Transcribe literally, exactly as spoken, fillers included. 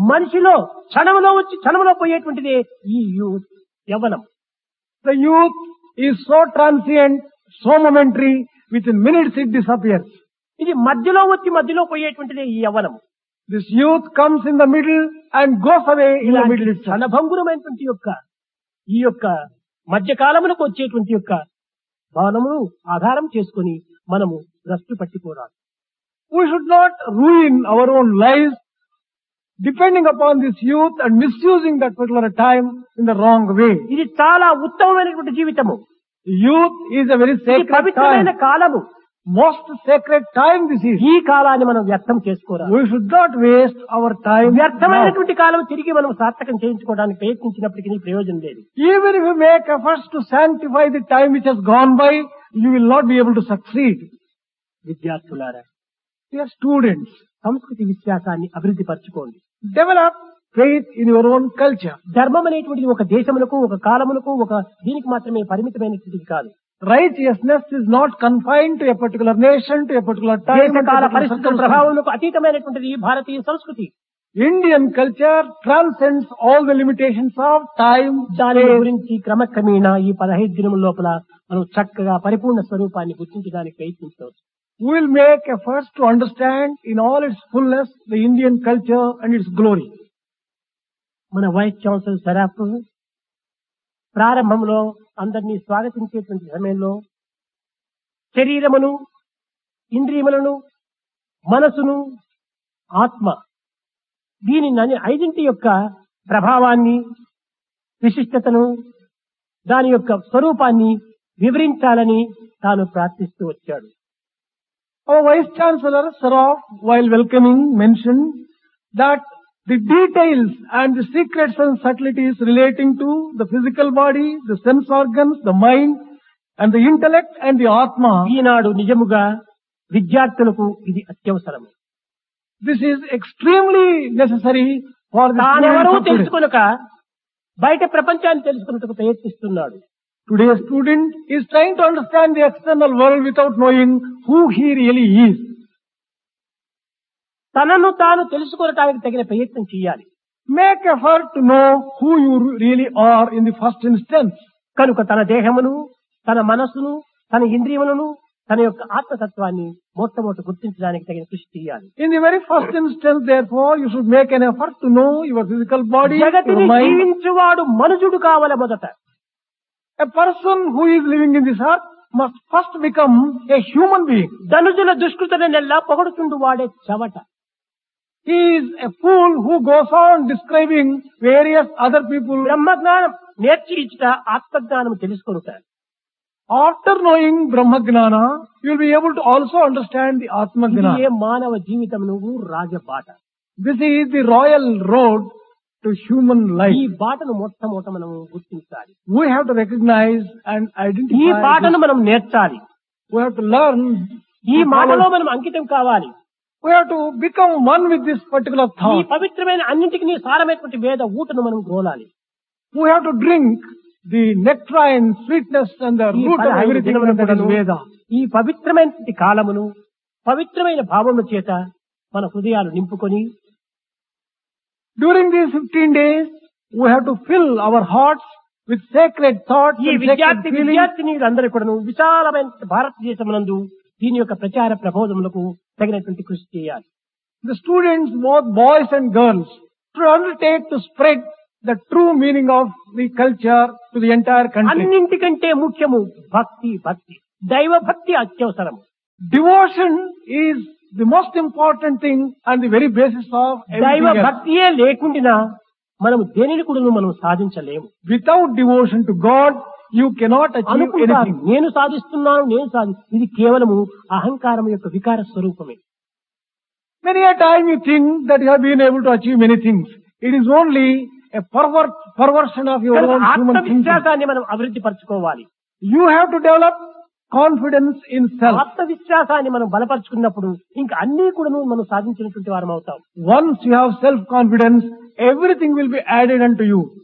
మనిషిలో క్షణంలో వచ్చి క్షణంలో పోయేటువంటిదే ఈ youth Yavvanam. The youth is so transient, so momentary, within minutes it disappears. ఇది మధ్యలో వచ్చి మధ్యలో పోయేటువంటిదే ఈ యవ్వనం. This youth comes in the middle and goes away in the middle itself. క్షణభంగురమైనటువంటి యొక్క ఈ యొక్క మధ్యకాలములకు వచ్చేటువంటి యొక్క భావనమును ఆధారం చేసుకొని మనము భ్రష్టు పట్టిపోరాదు. We should not ruin our own lives depending upon this youth and misusing that particular time in the wrong way. ఇది చాలా ఉత్తమమైనటువంటి జీవితము. Youth is a very ఇది sacred పవిత్రమైన time. కాలము. Most sacred time this is. ఈ కాలాన్ని మనం వ్యర్థం చేసుకోరాదు. We should not waste our time. now. వ్యర్థమైనటువంటి కాలం తిరిగి మనం సార్థకం చేయించుకోవడానికి ప్రయత్నించినప్పటికీ ప్రయోజనం లేదు. Even if you make efforts to sanctify the time which has gone by, you will not be able to succeed. విద్యార్థులారా, Dear students, సంస్కృతి విశ్వాసాన్ని అభివృద్ధి పరచుకోండి. develop faith in your own culture. ధర్మం అనేటువంటిది ఒక దేశములకు ఒక కాలములకు ఒక దీనికి మాత్రమే పరిమితమైనటువంటిది కాదు. Righteousness is not confined to a particular nation, to a particular time. and to a దేశకాల particular పరిస్థితుల circumstance. ప్రభావములకు అతీతమైనటువంటిది ఈ భారతీయ సంస్కృతి. Indian culture transcends all the limitations of time, దాని space. గురించి క్రమక్రమేణా ఈ పదహైదు దినముల లోపల మనం చక్కగా పరిపూర్ణ స్వరూపాన్ని గుర్తించడానికి ప్రయత్నించవచ్చు. We will make efforts to understand in all its fullness the Indian culture and its glory. మన వైస్ ఛాన్సలర్ సరాఫ్ ప్రారంభంలో అందరినీ స్వాగతించేటువంటి సమయంలో శరీరమును, ఇంద్రియములను, మనసును, ఆత్మ దీని నని ఐదింటి యొక్క ప్రభావాన్ని, విశిష్టతను, దాని యొక్క స్వరూపాన్ని వివరించాలని తాను ప్రార్థిస్తూ వచ్చాడు. Our Vice Chancellor Saraf, while welcoming, mentioned that the details and the secrets and subtleties relating to the physical body, the sense organs, the mind, and the intellect and the Atma, ఈనాడు నిజముగా విద్యార్థులకు ఇది అత్యవసరం. this is extremely necessary for the తానెవరూ students of today. తెలుసుకొనక బయట ప్రపంచాన్ని తెలుసుకున్నట్టుకు ప్రయత్నిస్తున్నాడు. Today's student is trying to understand the external world without knowing who he really is. తనను తాను తెలుసుకోవడానికి తగిన ప్రయత్నం చేయాలి. Make effort to know who you really are in the first instance. కనుక తన దేహమును, తన మనస్సును, తన ఇంద్రియములను, తన యొక్క ఆత్మతత్వాన్ని మొట్టమొదట గుర్తించడానికి తగిన కృషి చేయాలి. In the very first instance, therefore, you should make an effort to know your physical body, your జగతిని mind. జీవించువాడు మనుజుడు కావాలి మొదట. A person who is living in this earth must first become a human being. ధనుజుల దుష్కృతని నెల్లా పొగడుచుండు వాడే చవట. He is a fool who goes on describing various other people. బ్రహ్మజ్ఞానం నేర్చి ఇచ్చుట ఆత్మజ్ఞానం తెలుసుకొనుట. After knowing Brahmagnana, you will be able to also understand the Atma ఇది Gnana. ఏ మానవ జీవితం నువ్వు రాజబాట. This is the royal road to human ఈ life. బాటను మొట్టమొదట మనం గుర్తించాలి. We have to recognize and ఈ identify. బాటను this. మనం నేర్చాలి. We have to learn. ఈ to మాటలో follow. మనం అంకితం కావాలి. We have to become one with this particular ఈ thought. పవిత్రమైన అన్నింటికి సారమైనటువంటి వేద ఊటను మనం గ్రోలాలి. We have to drink the nectarine, sweetness and the ఈ root of పదహైదు everything దినముల that is కూడాను Veda. ఈ పవిత్రమైనటువంటి కాలమును పవిత్రమైన భావముల చేత మన హృదయాలు నింపుకొని During these fifteen days, we have to fill our hearts with sacred thoughts ఈ and sacred విద్యార్థి feelings. విద్యార్థినులందరూ కూడాను విశాలమైన భారతదేశమునందు దీని యొక్క ప్రచార ప్రబోధములకు తగినటువంటి కృషి చేయాలి. The students, both boys and girls, should undertake to spread the true meaning of the culture to the entire country. అన్నింటికంటే ముఖ్యము భక్తి భక్తి దైవ భక్తి అత్యవసరం. Devotion is the most important thing and the very basis of దైవ everything else. భక్తియే లేకుండా మనం దేనిని కూడా మనం సాధించలేము. Without devotion to God, you cannot achieve అనుకుంటారు anything. నేను సాధిస్తున్నాను నేను సాధి ఇది కేవలము అహంకారం యొక్క వికార స్వరూపమే. Many a time you think that you have been able to achieve many things. It is only a pervert, perversion of your కనుక own human thinking. ఆత్మవిశ్వాసాన్ని మనం అభివృద్ధి పరచుకోవాలి. You have to develop confidence in self. ఆత్మవిశ్వాసాన్ని మనం బలపరుచుకున్నప్పుడు ఇంకా అన్ని కూడా మనం సాధించినటువంటి వారం అవుతాం. Once you have self-confidence, everything will be added unto you.